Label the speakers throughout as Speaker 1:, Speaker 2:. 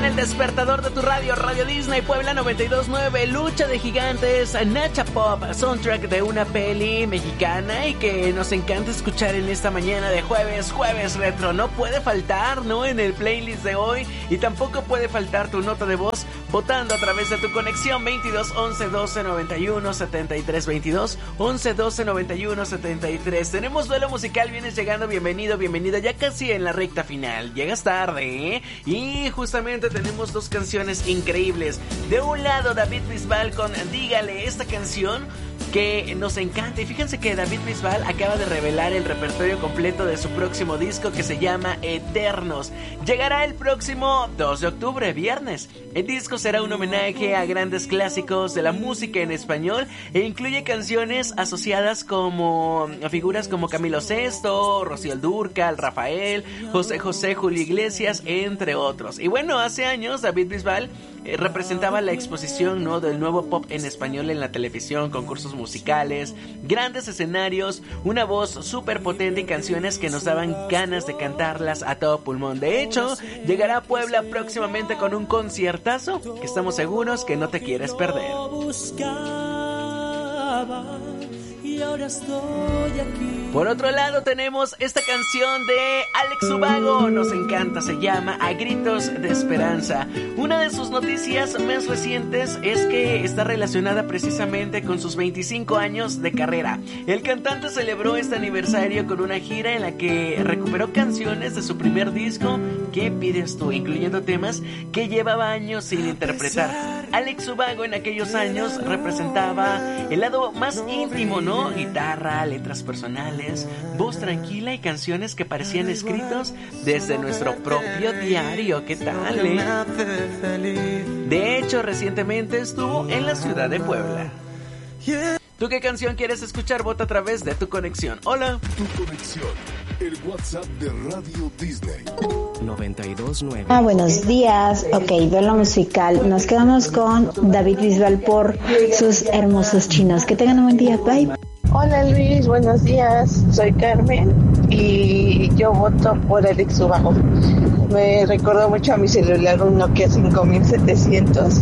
Speaker 1: el despertador de tu radio, Radio Disney Puebla 92.9, Lucha de Gigantes, Nacha Pop, soundtrack de una peli mexicana y que nos encanta escuchar en esta mañana de jueves retro. No puede faltar, ¿no? En el playlist de hoy, y tampoco puede faltar tu nota de voz votando a través de tu conexión 22 11 12 91 73 22 11 12 91 73. Tenemos duelo musical, vienes llegando, bienvenido, bienvenida, ya casi en la recta final. Llegas tarde, ¿eh? Y justamente tenemos dos canciones increíbles. De un lado, David Bisbal con Dígale, esta canción que nos encanta. Y fíjense que David Bisbal acaba de revelar el repertorio completo de su próximo disco, que se llama Eternos. Llegará el próximo 2 de octubre, viernes. El disco será un homenaje a grandes clásicos de la música en español e incluye canciones asociadas como a figuras como Camilo Sesto, Rocío Dúrcal, Rafael, José José, Julio Iglesias, entre otros. Y bueno, hace años David Bisbal representaba la exposición, ¿no?, del nuevo pop en español en la televisión, concursos musicales, grandes escenarios, una voz súper potente y canciones que nos daban ganas de cantarlas a todo pulmón. De hecho, llegará a Puebla próximamente con un conciertazo que estamos seguros que no te quieres perder. Por otro lado tenemos esta canción de Alex Ubago, nos encanta, se llama A Gritos de Esperanza. Una de sus noticias más recientes es que está relacionada precisamente con sus 25 años de carrera. El cantante celebró este aniversario con una gira en la que recuperó canciones de su primer disco, ¿Qué pides tú?, incluyendo temas que llevaba años sin interpretar. Alex Ubago en aquellos años representaba el lado más íntimo, ¿no? Guitarra, letras personales, voz tranquila y canciones que parecían escritos desde nuestro propio diario. ¿Qué tal, De hecho, recientemente estuvo en la ciudad de Puebla. ¿Tú qué canción quieres escuchar? Vota a través de tu conexión. Hola.
Speaker 2: Tu conexión, el WhatsApp de Radio Disney.
Speaker 3: 92.9. Buenos días. Ok, duelo musical. Nos quedamos con David Bisbal por sus hermosos chinos. Que tengan un buen día. Bye.
Speaker 4: Hola Luis, buenos días. Soy Carmen y yo voto por Alex Ubago. Me recordó mucho a mi celular, un Nokia 5700.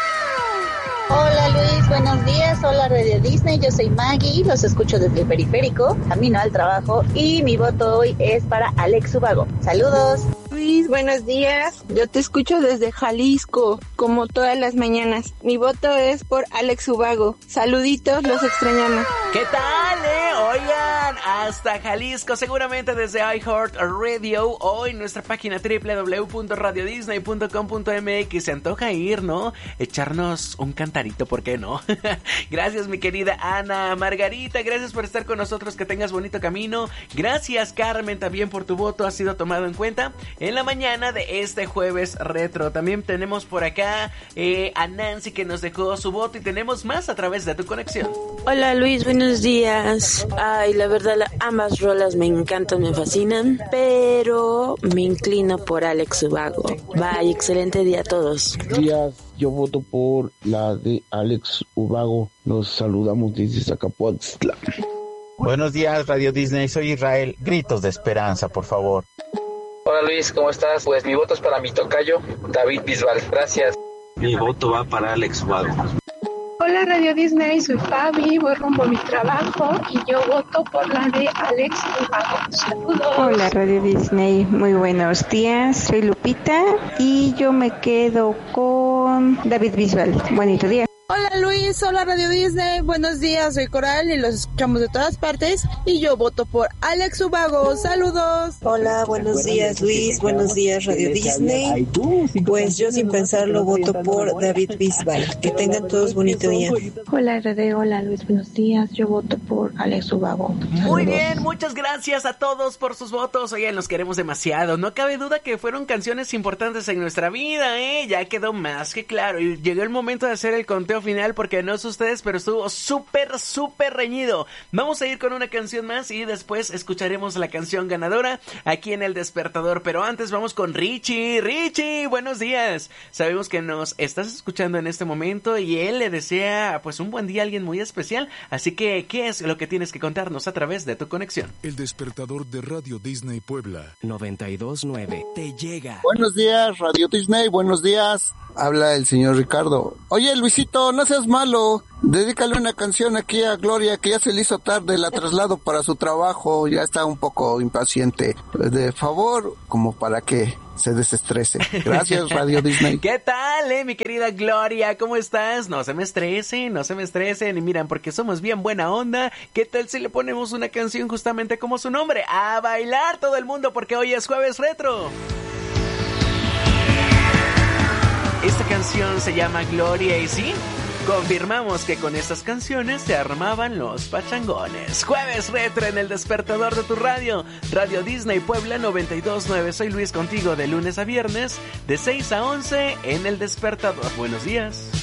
Speaker 5: Hola Luis, buenos días. Hola Radio Disney, yo soy Maggie, los escucho desde el periférico, camino al trabajo, y mi voto hoy es para Alex Ubago. Saludos.
Speaker 6: Luis, buenos días. Yo te escucho desde Jalisco, como todas las mañanas. Mi voto es por Alex Ubago. Saluditos, los extrañamos.
Speaker 1: ¿Qué tal, Oigan, hasta Jalisco, seguramente desde iHeartRadio. Hoy nuestra página www.radiodisney.com.mx. Se antoja ir, ¿no? Echarnos un cantarito, ¿por qué no? Gracias, mi querida Ana. Margarita, gracias por estar con nosotros, que tengas bonito camino. Gracias, Carmen, también por tu voto, ha sido tomado en cuenta en la mañana de este jueves retro. También tenemos por acá a Nancy, que nos dejó su voto, y tenemos más a través de tu conexión.
Speaker 7: Hola Luis, buenos días. Ay, la verdad, ambas rolas me encantan, me fascinan, pero me inclino por Alex Ubago. Bye, excelente día a todos.
Speaker 8: Buenos días, yo voto por la de Alex Ubago. Nos saludamos desde Zacapoaxtla.
Speaker 9: Buenos días, Radio Disney, soy Israel. Gritos de esperanza, por favor.
Speaker 10: Hola Luis, ¿cómo estás? Pues mi voto es para mi tocayo, David Bisbal. Gracias.
Speaker 11: Mi voto va para Alex Ubago.
Speaker 12: Hola Radio Disney, soy Fabi, voy rumbo a mi trabajo y yo voto por la de Alex Ubago. Saludos.
Speaker 13: Hola Radio Disney, muy buenos días, soy Lupita y yo me quedo con David Bisbal. Bonito día.
Speaker 6: Hola Luis, hola Radio Disney, buenos días, soy Coral y los escuchamos de todas partes y yo voto por Alex Ubago. Saludos.
Speaker 14: Hola, buenos días Luis, buenos días Radio Disney. Pues yo sin pensarlo voto por David Bisbal. Que tengan todos bonito día.
Speaker 15: Hola RD, hola Luis, buenos días, yo voto por Alex Ubago.
Speaker 1: Muy bien, muchas gracias a todos por sus votos. Oigan, los queremos demasiado. No cabe duda que fueron canciones importantes en nuestra vida, ya quedó más que claro. Y llegó el momento de hacer el conteo mero final porque no sé ustedes, pero estuvo súper reñido. Vamos a ir con una canción más y después escucharemos la canción ganadora aquí en El Despertador, pero antes vamos con Richie. Richie, buenos días. Sabemos que nos estás escuchando en este momento y él le desea pues un buen día a alguien muy especial, así que ¿qué es lo que tienes que contarnos a través de tu conexión?
Speaker 2: El Despertador de Radio Disney Puebla
Speaker 16: 92.9 te llega.
Speaker 17: Buenos días, Radio Disney, buenos días. Habla el señor Ricardo. Oye, Luisito, no seas malo. Dedícale una canción aquí a Gloria, que ya se le hizo tarde, la traslado para su trabajo, ya está un poco impaciente. De favor, como para que se desestrese. Gracias, Radio Disney.
Speaker 1: ¿Qué tal, mi querida Gloria? ¿Cómo estás? No se me estresen. Y miran, porque somos bien buena onda. ¿Qué tal si le ponemos una canción justamente como su nombre? ¡A bailar todo el mundo, porque hoy es Jueves Retro! Esta canción se llama Gloria y sí, confirmamos que con estas canciones se armaban los pachangones. Jueves Retro en El Despertador de tu radio, Radio Disney Puebla 92.9. Soy Luis contigo de lunes a viernes, de 6 a 11 en El Despertador. Buenos días.